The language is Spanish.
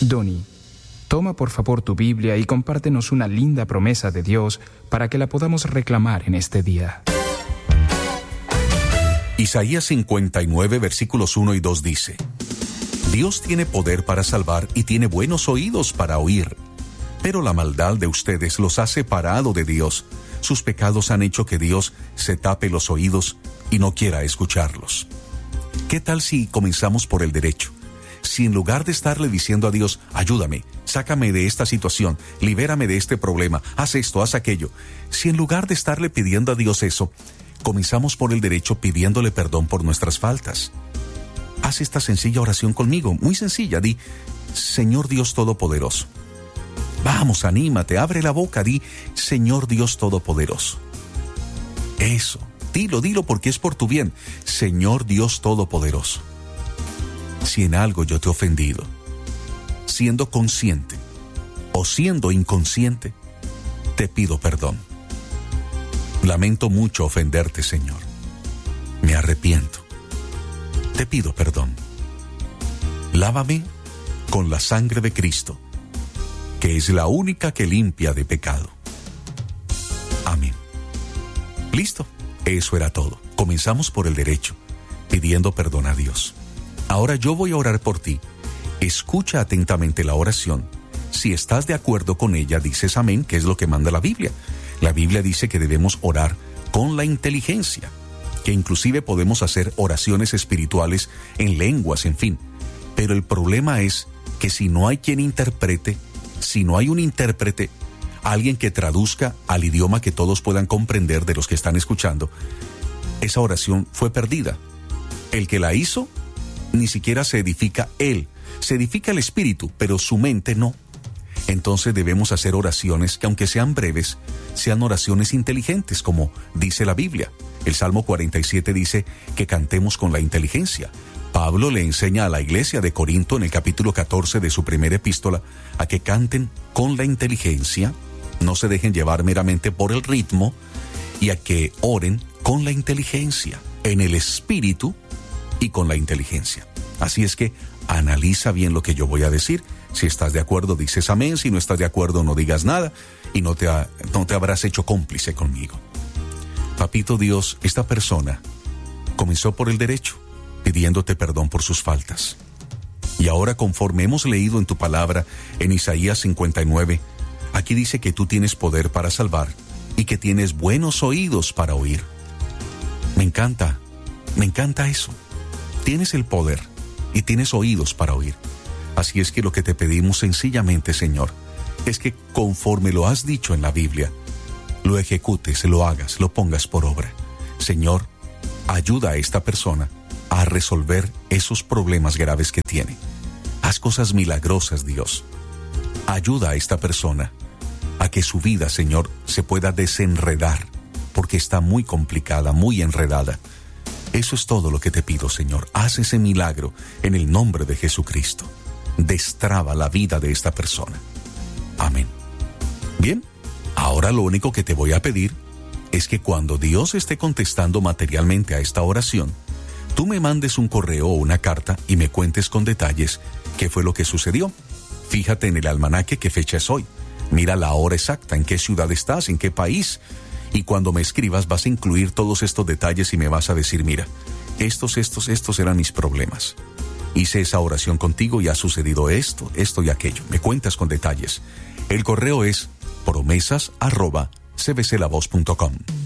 Donnie, toma por favor tu Biblia y compártenos una linda promesa de Dios para que la podamos reclamar en este día. Isaías 59, versículos 1 y 2 dice: Dios tiene poder para salvar y tiene buenos oídos para oír. Pero la maldad de ustedes los ha separado de Dios. Sus pecados han hecho que Dios se tape los oídos y no quiera escucharlos. ¿Qué tal si comenzamos por el derecho? Si en lugar de estarle diciendo a Dios, ayúdame, sácame de esta situación, libérame de este problema, haz esto, haz aquello, si en lugar de estarle pidiendo a Dios eso, comenzamos por el derecho pidiéndole perdón por nuestras faltas. Haz esta sencilla oración conmigo, muy sencilla. Di: Señor Dios Todopoderoso. Vamos, anímate, abre la boca, di: Señor Dios Todopoderoso. Eso, dilo porque es por tu bien. Señor Dios Todopoderoso. Si en algo yo te he ofendido, siendo consciente o siendo inconsciente, te pido perdón. Lamento mucho ofenderte, Señor. Me arrepiento. Te pido perdón. Lávame con la sangre de Cristo, que es la única que limpia de pecado. Amén. Listo, eso era todo. Comenzamos por el derecho, pidiendo perdón a Dios. Ahora yo voy a orar por ti. Escucha atentamente la oración. Si estás de acuerdo con ella, dices amén, que es lo que manda la Biblia. La Biblia dice que debemos orar con la inteligencia, que inclusive podemos hacer oraciones espirituales en lenguas, en fin. Pero el problema es que si no hay quien interprete, si no hay un intérprete, alguien que traduzca al idioma que todos puedan comprender de los que están escuchando, esa oración fue perdida. El que la hizo, ni siquiera se edifica él, se edifica el espíritu, pero su mente no. Entonces debemos hacer oraciones que, aunque sean breves, sean oraciones inteligentes, como dice la Biblia. El Salmo 47 dice que cantemos con la inteligencia. Pablo le enseña a la iglesia de Corinto en el capítulo 14 de su primera epístola a que canten con la inteligencia, no se dejen llevar meramente por el ritmo, y a que oren con la inteligencia, en el espíritu y con la inteligencia. Así es que analiza bien lo que yo voy a decir. Si estás de acuerdo, dices amén. Si no estás de acuerdo, no digas nada y no te habrás hecho cómplice conmigo. Papito Dios, esta persona comenzó por el derecho, pidiéndote perdón por sus faltas. Y ahora, conforme hemos leído en tu palabra en Isaías 59, aquí dice que tú tienes poder para salvar y que tienes buenos oídos para oír. Me encanta eso. Tienes el poder y tienes oídos para oír. Así es que lo que te pedimos sencillamente, Señor, es que conforme lo has dicho en la Biblia, lo ejecutes, lo hagas, lo pongas por obra. Señor, ayuda a esta persona a resolver esos problemas graves que tiene. Haz cosas milagrosas, Dios. Ayuda a esta persona a que su vida, Señor, se pueda desenredar, porque está muy complicada, muy enredada. Eso es todo lo que te pido, Señor. Haz ese milagro en el nombre de Jesucristo. Destraba la vida de esta persona. Amén. Bien, ahora lo único que te voy a pedir es que cuando Dios esté contestando materialmente a esta oración, tú me mandes un correo o una carta y me cuentes con detalles qué fue lo que sucedió. Fíjate en el almanaque qué fecha es hoy. Mira la hora exacta, en qué ciudad estás, en qué país. Y cuando me escribas vas a incluir todos estos detalles y me vas a decir, mira, estos eran mis problemas. Hice esa oración contigo y ha sucedido esto y aquello. Me cuentas con detalles. El correo es promesas@cbclavoz.com.